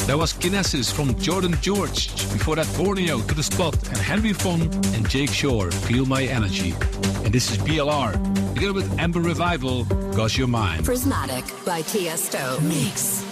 That was Kinesis from Jordan George. Before that, Borneo, To The Spot, and Henry Fon and Jake Shore, Feel My Energy. And this is BLR, together with Amber Revival, 'Cause You're Mine. Prismatic by Tiesto. Mix.